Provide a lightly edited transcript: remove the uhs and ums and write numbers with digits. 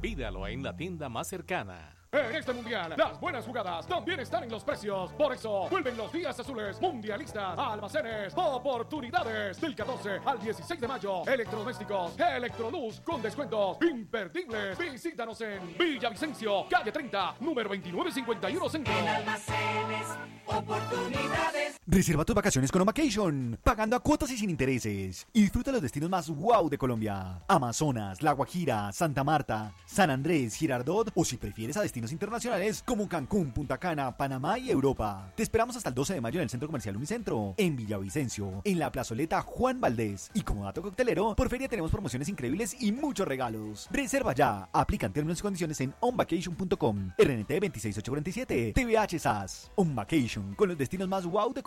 Pídalo en la tienda más cercana. En este mundial, las buenas jugadas también están en los precios. Por eso, vuelven los días azules mundialistas a Almacenes Oportunidades. Del 14 al 16 de mayo, electrodomésticos Electroluz con descuentos imperdibles. Visítanos en Villavicencio, calle 30, número 2951 Centro. En Almacenes Oportunidades. Reserva tus vacaciones con Omacation, pagando a cuotas y sin intereses. Y disfruta los destinos más wow de Colombia. Amazonas, La Guajira, Santa Marta, San Andrés, Girardot, o si prefieres a destinos internacionales como Cancún, Punta Cana, Panamá y Europa. Te esperamos hasta el 12 de mayo en el Centro Comercial Unicentro, en Villavicencio, en la plazoleta Juan Valdés. Y como dato coctelero, por feria tenemos promociones increíbles y muchos regalos. Reserva ya, aplican términos y condiciones en onvacation.com. RNT 26847, TVH SAS. On Vacation, con los destinos más wow de Colombia.